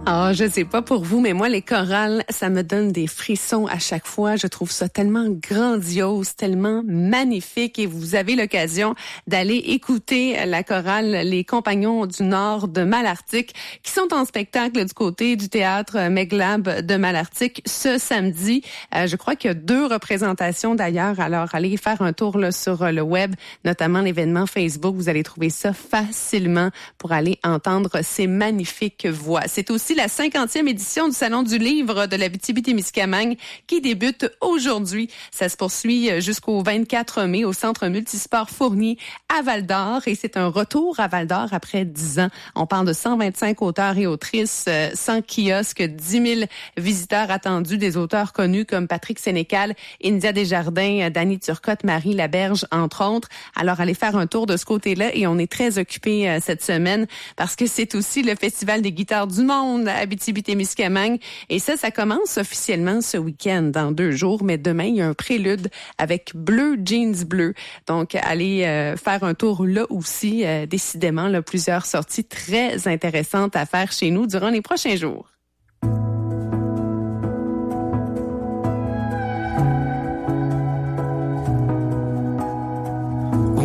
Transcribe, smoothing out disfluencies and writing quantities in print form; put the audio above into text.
Ah, je sais pas pour vous, mais moi, les chorales, ça me donne des frissons à chaque fois. Je trouve ça tellement grandiose, tellement magnifique. Et vous avez l'occasion d'aller écouter la chorale Les Compagnons du Nord de Malartic, qui sont en spectacle du côté du théâtre Meglab de Malartic ce samedi. Je crois qu'il y a 2 représentations d'ailleurs. Alors, allez faire un tour là, sur le web, notamment l'événement Facebook. Vous allez trouver ça facilement pour aller entendre ces magnifiques voix. C'est aussi la 50e édition du Salon du livre de l'Abitibi-Témiscamingue qui débute aujourd'hui. Ça se poursuit jusqu'au 24 mai au Centre Multisport Fournier à Val-d'Or et c'est un retour à Val-d'Or après 10 ans. On parle de 125 auteurs et autrices, 100 kiosques, 10 000 visiteurs attendus, des auteurs connus comme Patrick Sénécal, India Desjardins, Dany Turcotte, Marie Laberge, entre autres. Alors, allez faire un tour de ce côté-là et on est très occupés cette semaine parce que c'est aussi le Festival des guitares du monde à Abitibi-Témiscamingue. Et ça commence officiellement ce week-end, dans 2 jours. Mais demain, il y a un prélude avec Bleu Jeans Bleu. Donc, allez faire un tour là aussi. Décidément, là, plusieurs sorties très intéressantes à faire chez nous durant les prochains jours.